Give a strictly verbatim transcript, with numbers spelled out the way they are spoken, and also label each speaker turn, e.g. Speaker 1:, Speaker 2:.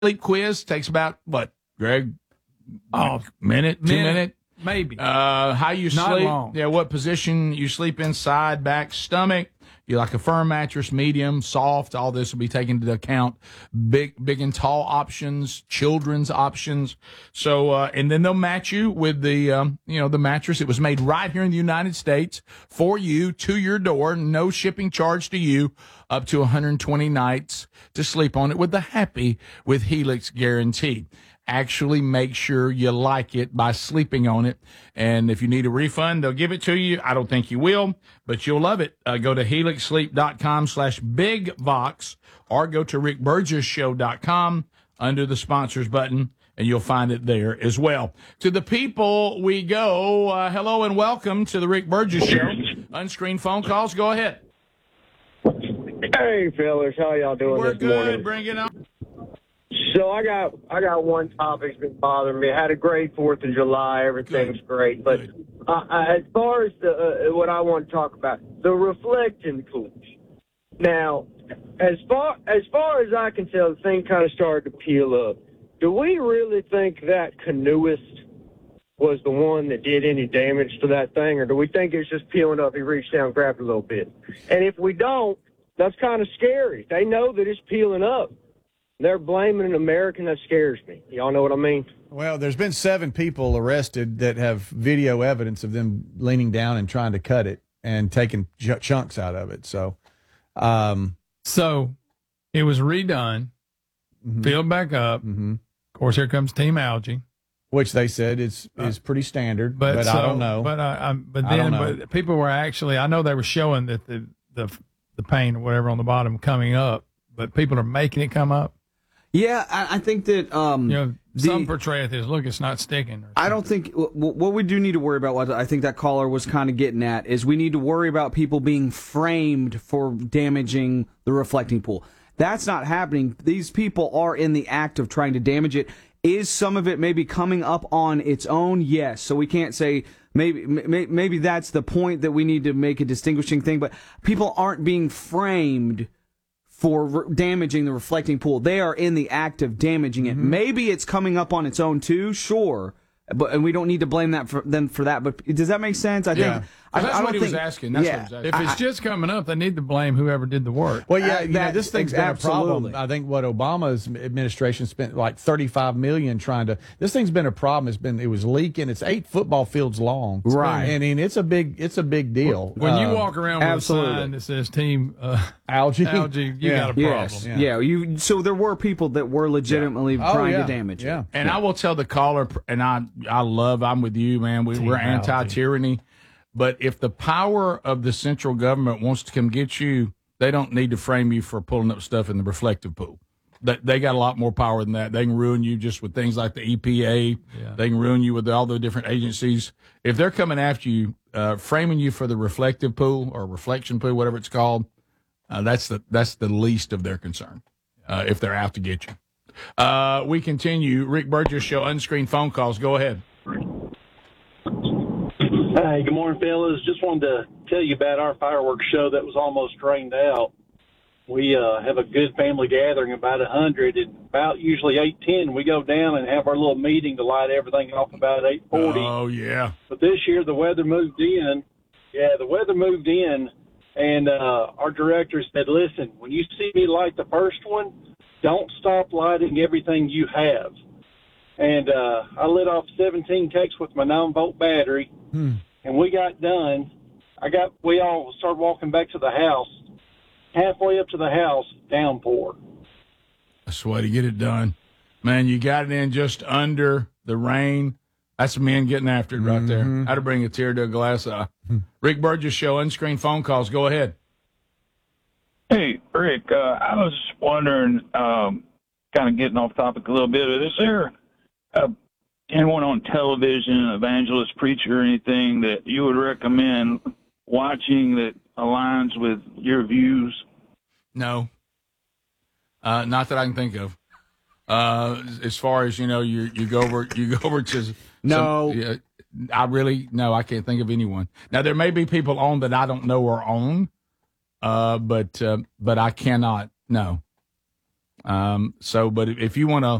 Speaker 1: sleep quiz takes about, what, Greg?
Speaker 2: Oh,
Speaker 1: minute, two
Speaker 2: minute,
Speaker 1: minute?
Speaker 2: Maybe.
Speaker 1: Uh, how you
Speaker 2: Not
Speaker 1: sleep.
Speaker 2: long.
Speaker 1: Yeah, what position you sleep in, side, back, stomach. You like a firm mattress, medium, soft. All this will be taken into account. Big, big and tall options, children's options. So, uh, and then they'll match you with the, um, you know, the mattress. It was made right here in the United States for you, to your door. No shipping charge to you. Up to one hundred twenty nights to sleep on it with the Happy with Helix guarantee. Actually make sure you like it by sleeping on it. And if you need a refund, they'll give it to you. I don't think you will, but you'll love it. Uh, go to helixsleep.com slash bigvox or go to rick burgess show dot com under the sponsors button, and you'll find it there as well. To the people we go, uh, hello and welcome to the Rick Burgess Show. Unscreened phone calls, go ahead.
Speaker 3: Hey, fellas, how y'all doing
Speaker 1: We're
Speaker 3: this
Speaker 1: good.
Speaker 3: morning?
Speaker 1: Bring it on.
Speaker 3: So I got I got one topic's been bothering me. I had a great Fourth of July. Everything's
Speaker 1: Good.
Speaker 3: great, but
Speaker 1: Good.
Speaker 3: uh, as far as the uh, what I want to talk about, the reflecting pools. Now, as far as far as I can tell, the thing kind of started to peel up. Do we really think that canoeist was the one that did any damage to that thing, or do we think it's just peeling up? He reached down and grabbed it a little bit. And if we don't, that's kind of scary. They know that it's peeling up. They're blaming an American. That scares me. Y'all know what I mean?
Speaker 4: Well, there's been seven people arrested that have video evidence of them leaning down and trying to cut it and taking ch- chunks out of it. So, um,
Speaker 2: So it was redone,
Speaker 4: mhm,
Speaker 2: filled back up.
Speaker 4: mhm.
Speaker 2: Of course, here comes Team Algae.
Speaker 4: which they said is is pretty standard,
Speaker 2: But,
Speaker 4: but,
Speaker 2: so,
Speaker 4: I don't know.
Speaker 2: But I, I but
Speaker 4: I
Speaker 2: then
Speaker 4: don't know.
Speaker 2: but people were actually, I know they were showing that the the the paint or whatever on the bottom coming up, but people are making it come up.
Speaker 5: Yeah, I, I think that um,
Speaker 2: You know,
Speaker 5: the-
Speaker 2: some portray it as, look, it's not sticking. Or
Speaker 5: I don't think w- what we do need to worry about, what I think that caller was kind of getting at, is we need to worry about people being framed for damaging the reflecting pool. That's not happening. These people are in the act of trying to damage it. Is some of it maybe coming up on its own? Yes. So we can't say maybe may, maybe that's the point that we need to make a distinguishing thing. But people aren't being framed for re- damaging the reflecting pool. They are in the act of damaging it. Mm-hmm. Maybe it's coming up on its own too, sure, but and we don't need to blame that for them for that. But does that make sense? I
Speaker 4: Yeah.
Speaker 5: think I,
Speaker 1: That's
Speaker 5: I don't
Speaker 1: what he
Speaker 5: think,
Speaker 1: was asking. That's
Speaker 5: yeah,
Speaker 1: what he was
Speaker 2: If
Speaker 1: asking.
Speaker 2: it's just coming up, they need to blame whoever did the work.
Speaker 4: Well, yeah,
Speaker 5: Uh,
Speaker 4: you know,
Speaker 5: that-
Speaker 4: this thing's been a
Speaker 5: absolutely.
Speaker 4: problem. I think what Obama's administration spent like thirty-five million trying to. This thing's been a problem. It's been it was leaking. It's eight football fields long,
Speaker 5: Right.
Speaker 4: And, and it's a big it's a big deal.
Speaker 2: When you
Speaker 4: Uh,
Speaker 2: walk around with
Speaker 5: absolutely.
Speaker 2: a sign that says Team uh,
Speaker 4: algae,
Speaker 2: Algae, you
Speaker 4: Yeah.
Speaker 2: got a problem.
Speaker 5: Yes,
Speaker 4: Yeah.
Speaker 5: yeah. You so there were people that were legitimately
Speaker 4: Oh,
Speaker 5: trying
Speaker 4: yeah.
Speaker 5: to damage
Speaker 4: Yeah.
Speaker 5: it.
Speaker 1: And I will tell the caller, and I, I love, I'm with you, man. We, we're
Speaker 2: Algae.
Speaker 1: anti-tyranny. But if the power of the central government wants to come get you, they don't need to frame you for pulling up stuff in the reflective pool. They, they got a lot more power than that. They can ruin you just with things like the E P A.
Speaker 2: Yeah.
Speaker 1: They can ruin you with all the different agencies. If they're coming after you, uh, framing you for the reflective pool or reflection pool, whatever it's called, uh, that's the that's the least of their concern. Uh, if they're out to get you. Uh, we continue. Rick Burgess Show, unscreened phone calls. Go ahead.
Speaker 6: Hey, good morning, fellas. Just wanted to tell you about our fireworks show that was almost drained out. We uh, have a good family gathering, about a hundred, and about usually eight ten, we go down and have our little meeting to light everything off about eight forty.
Speaker 1: Oh, yeah.
Speaker 6: But this year the weather moved in. Yeah, the weather moved in, and uh, our director said, listen, when you see me light the first one, don't stop lighting everything you have. And uh, I lit off seventeen cakes with my nine volt battery,
Speaker 4: Hmm.
Speaker 6: and we got done. I got, we all started walking back to the house. Halfway up to the house, downpour.
Speaker 1: That's the way to get it done. Man, you got it in just under the rain. That's men getting after it right there. How to bring a tear to a glass eye. Rick Burgess Show, unscreened phone calls. Go ahead.
Speaker 7: Hey, Rick, uh, I was wondering, um, kind of getting off topic a little bit, is there uh, anyone on television, evangelist, preacher, or anything that you would recommend watching that aligns with your views?
Speaker 1: No. Uh, not that I can think of. Uh, as far as, you know, you you go over you go over to some-
Speaker 5: No.
Speaker 1: yeah, I really no, I can't think of anyone. Now there may be people on that I don't know are on, uh, but uh, but I cannot. No, Um, so, but if you want to